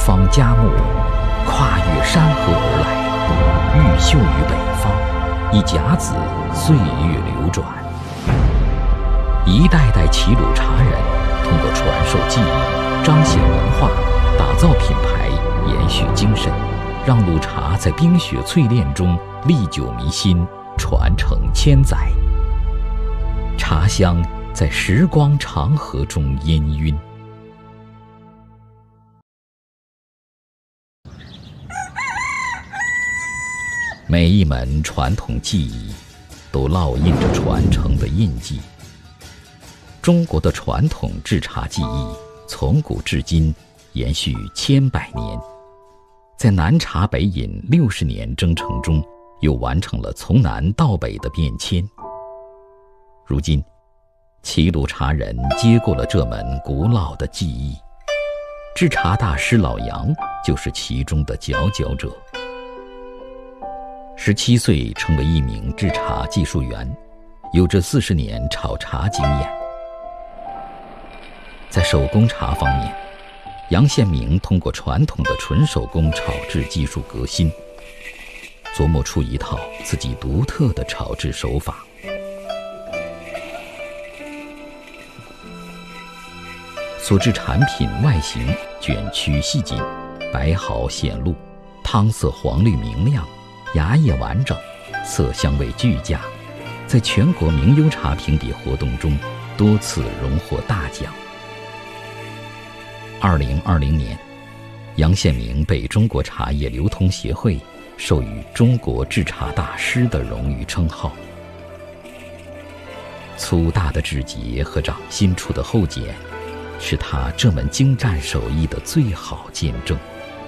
方嘉木，跨越山河而来，毓秀于北方，以甲子岁月流转。一代代齐鲁茶人通过传授技艺、彰显文化、打造品牌、延续精神，让鲁茶在冰雪淬炼中历久弥新，传承千载。茶香在时光长河中氤氲。每一门传统技艺都烙印着传承的印记。中国的传统制茶技艺从古至今延续千百年，在南茶北饮60年征程中，又完成了从南到北的变迁。如今，齐鲁茶人接过了这门古老的技艺，制茶大师老杨就是其中的佼佼者。17岁成为一名制茶技术员，有着40年炒茶经验。在手工茶方面，杨宪明通过传统的纯手工炒制技术革新，琢磨出一套自己独特的炒制手法。所制产品外形卷曲细紧，白毫显露，汤色黄绿明亮，芽叶完整，色香味俱佳，在全国名优茶评比活动中多次荣获大奖。2020年，杨宪明被中国茶叶流通协会授予中国制茶大师的荣誉称号。粗大的指节和掌心处的厚茧，是他这门精湛手艺的最好见证。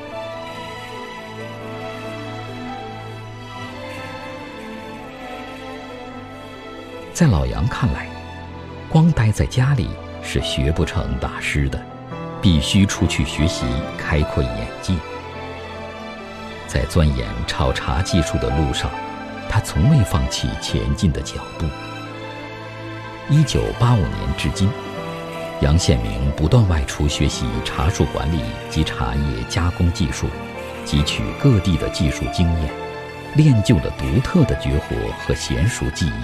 在老杨看来，光待在家里是学不成大师的，必须出去学习，开阔眼界。在钻研炒茶技术的路上，他从未放弃前进的脚步。1985年至今，杨宪明不断外出学习茶树管理及茶叶加工技术，汲取各地的技术经验，练就了独特的绝活和娴熟技艺。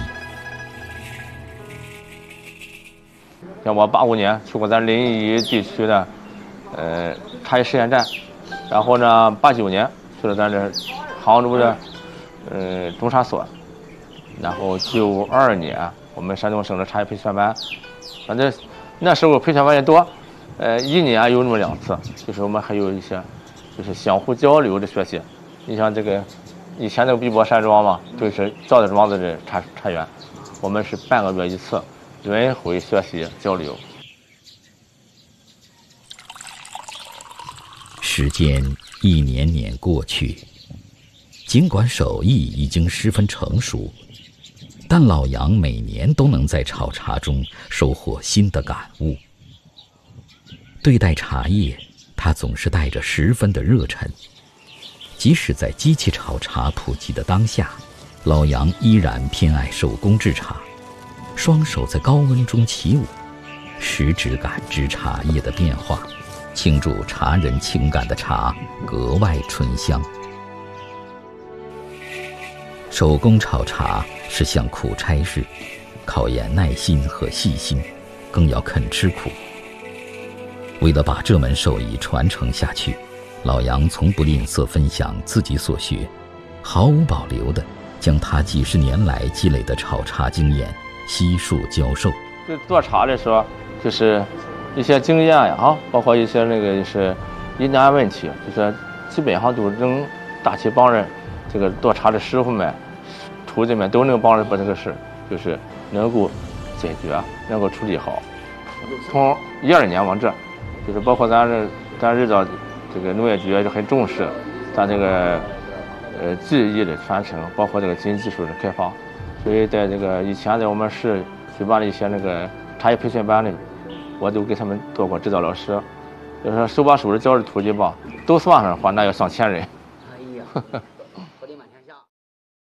像我85年去过咱临沂地区的茶叶实验站，然后呢89年去了咱这杭州的中茶所，然后92年我们山东省的茶叶培训班，反正那时候培训班也多，一年有那么2次，就是我们还有一些就是相互交流的学习。你像这个以前那个碧波山庄嘛，就是赵家庄子的茶园，我们是半个月1次，轮回学习交流。 时间一年年过去，尽管手艺已经十分成熟，但老杨每年都能在炒茶中收获新的感悟。对待茶叶，他总是带着10分的热忱。即使在机器炒茶普及的当下，老杨依然偏爱手工制茶，双手在高温中起舞，实质感知茶叶的变化，倾注茶人情感的茶格外醇香。手工炒茶是项苦差事，考验耐心和细心，更要肯吃苦。为了把这门手艺传承下去，老杨从不吝啬分享自己所学，毫无保留地将他几十年来积累的炒茶经验悉数教授。 就做茶的时候，就是一些经验呀，包括一些那个就是疑难问题，就是基本上都能大体帮人，这个做茶的师傅们、徒弟们都能帮人把这个事就是能够解决，能够处理好。从12年往这，就是包括咱日照这个农业局就很重视咱这个技艺的传承，包括这个新技术的开发，所以在这个以前在我们市举办了一些那个茶叶培训班里，我就给他们做过指导老师，就是手把手的教着徒弟吧，都算上的话，那要上千人。哎呀。